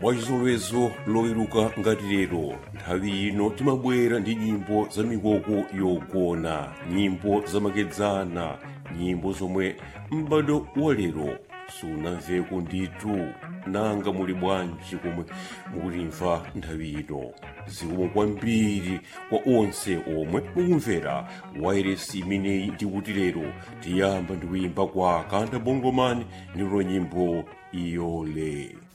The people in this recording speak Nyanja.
wachizolowezi loweruka ngati lero nthawi ino timabwera ndi nyimbo za mikoko yogona, nyimbo zamakedzana, nyimbo zomwe m'bado wa lero sunamveko ndithu. nanga muli bwanji komwe mukutimva nthawi ino? zikomo kwambiri kwa onse omwe mukumvera wairesi imeneyi ndikuti lero tiyamba ndi kuyimba kwa Kanda Bongomani ndilo nyimbo iyole.